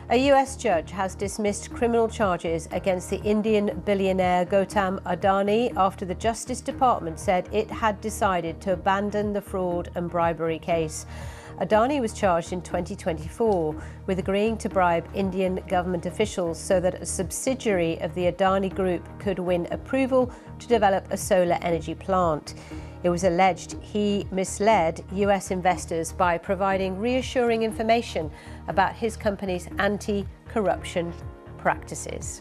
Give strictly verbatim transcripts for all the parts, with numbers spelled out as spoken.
A U S judge has dismissed criminal charges against the Indian billionaire Gautam Adani after the Justice Department said it had decided to abandon the fraud and bribery case. Adani was charged in twenty twenty-four with agreeing to bribe Indian government officials so that a subsidiary of the Adani Group could win approval to develop a solar energy plant. It was alleged he misled U S investors by providing reassuring information about his company's anti-corruption practices.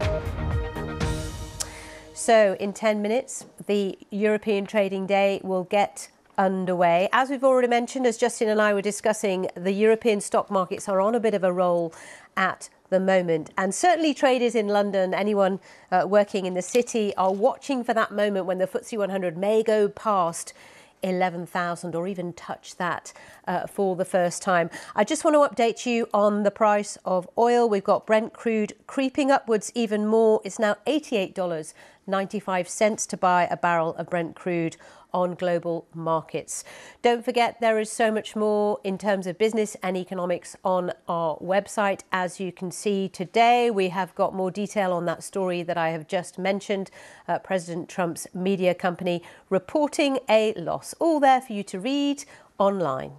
So in ten minutes, the European trading day will get underway. As we've already mentioned, as Justin and I were discussing, the European stock markets are on a bit of a roll at the moment. And certainly traders in London, anyone uh, working in the city, are watching for that moment when the F T S E one hundred may go past eleven thousand or even touch that uh, for the first time. I just want to update you on the price of oil. We've got Brent crude creeping upwards even more. It's now eighty-eight dollars and ninety-five cents to buy a barrel of Brent crude on global markets. Don't forget, there is so much more in terms of business and economics on our website. As you can see today, we have got more detail on that story that I have just mentioned. Uh, President Trump's media company reporting a loss. All there for you to read online.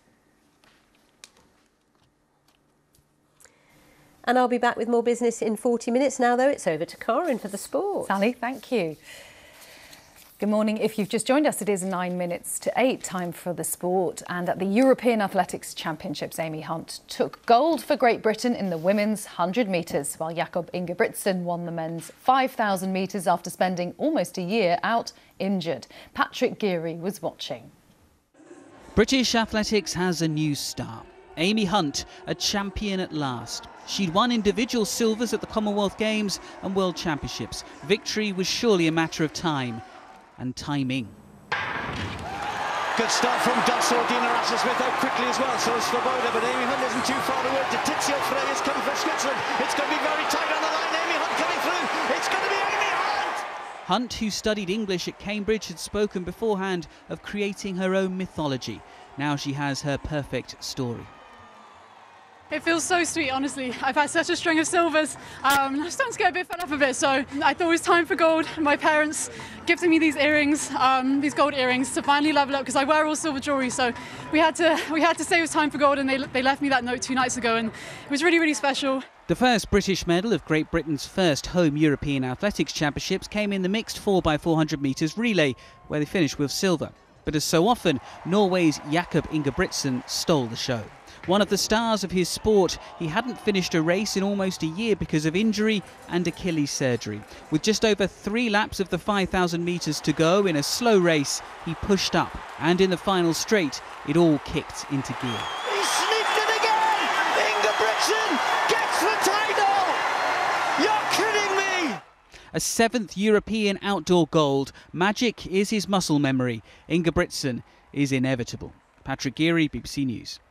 And I'll be back with more business in forty minutes. Now, though, it's over to Karen for the sport. Sally, thank you. Good morning. If you've just joined us, it is nine minutes to eight, time for the sport. And at the European Athletics Championships, Amy Hunt took gold for Great Britain in the women's one hundred metres, while Jakob Ingebrigtsen won the men's five thousand metres after spending almost a year out injured. Patrick Geary was watching. British athletics has a new star. Amy Hunt, a champion at last. She'd won individual silvers at the Commonwealth Games and World Championships. Victory was surely a matter of time. And timing. Good start from Dossor, Dina Asher-Smith out quickly as well, so is Svoboda, but Amy Hunt isn't too far away. Tizio Frey is coming for Switzerland. It's going to be very tight on the line. Amy Hunt coming through. It's going to be Amy Hunt! Hunt, who studied English at Cambridge, had spoken beforehand of creating her own mythology. Now she has her perfect story. It feels so sweet, honestly. I've had such a string of silvers. Um, I'm starting to get a bit fed up of it, so I thought it was time for gold. My parents gifted me these earrings, um, these gold earrings, to finally level up, because I wear all silver jewellery, so we had to we had to say it was time for gold, and they, they left me that note two nights ago, and it was really, really special. The first British medal of Great Britain's first home European Athletics Championships came in the mixed four by four hundred metres relay, where they finished with silver. But as so often, Norway's Jakob Ingebrigtsen stole the show. One of the stars of his sport, he hadn't finished a race in almost a year because of injury and Achilles surgery. With just over three laps of the five thousand metres to go in a slow race, he pushed up, and in the final straight, it all kicked into gear. He sneaked it again! Ingebrigtsen gets the title! You're kidding me! A seventh European outdoor gold. Magic is his muscle memory. Ingebrigtsen is inevitable. Patrick Geary, B B C News.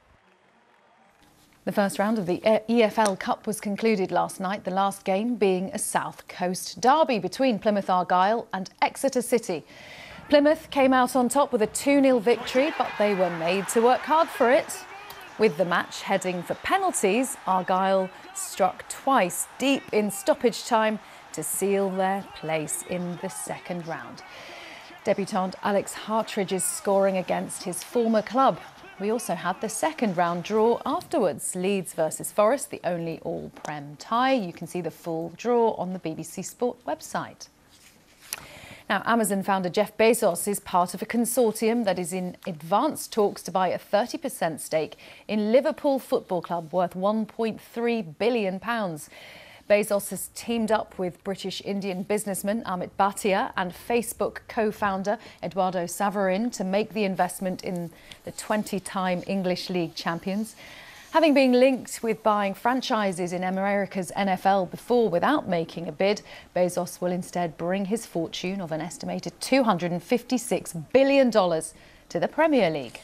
The first round of the E F L Cup was concluded last night, the last game being a South Coast derby between Plymouth Argyle and Exeter City. Plymouth came out on top with a two nil victory, but they were made to work hard for it. With the match heading for penalties, Argyle struck twice deep in stoppage time to seal their place in the second round. Debutant Alex Hartridge is scoring against his former club. We also had the second round draw afterwards. Leeds versus Forest, the only all-Prem tie. You can see the full draw on the B B C Sport website. Now, Amazon founder Jeff Bezos is part of a consortium that is in advanced talks to buy a thirty percent stake in Liverpool Football Club worth one point three billion pounds. Bezos has teamed up with British-Indian businessman Amit Bhatia and Facebook co-founder Eduardo Saverin to make the investment in the twenty-time English League champions. Having been linked with buying franchises in America's N F L before without making a bid, Bezos will instead bring his fortune of an estimated two hundred fifty-six billion dollars to the Premier League.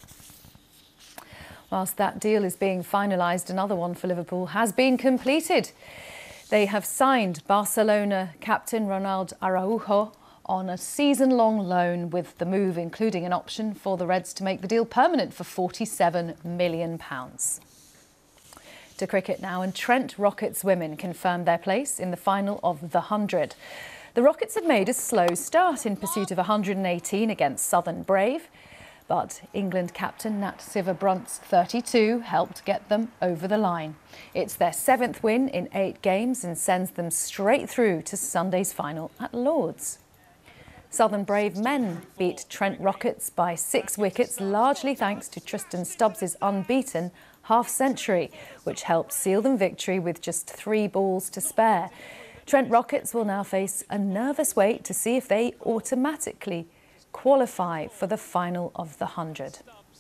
Whilst that deal is being finalised, another one for Liverpool has been completed. They have signed Barcelona captain Ronald Araujo on a season-long loan, with the move including an option for the Reds to make the deal permanent for forty-seven million pounds. to cricket now, and Trent Rockets women confirmed their place in the final of the one hundred. The Rockets had made a slow start in pursuit of one hundred eighteen against Southern Brave, but England captain Nat Sciver-Brunt's thirty-two helped get them over the line. It's their seventh win in eight games and sends them straight through to Sunday's final at Lord's. Southern Brave men beat Trent Rockets by six wickets, largely thanks to Tristan Stubbs' unbeaten half-century, which helped seal them victory with just three balls to spare. Trent Rockets will now face a nervous wait to see if they automatically qualify for the final of the one hundred.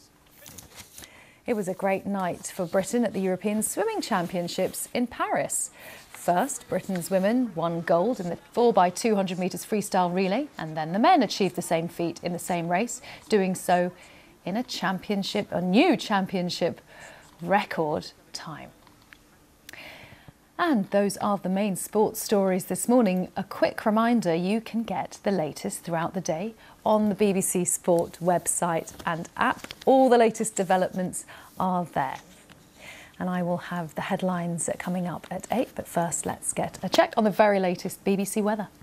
It was a great night for Britain at the European Swimming Championships in Paris. First, Britain's women won gold in the four by two hundred metres freestyle relay, and then the men achieved the same feat in the same race, doing so in a championship, a new championship record time. And those are the main sports stories this morning. A quick reminder, you can get the latest throughout the day on the B B C Sport website and app. All the latest developments are there. And I will have the headlines coming up at eight. But first, let's get a check on the very latest B B C weather.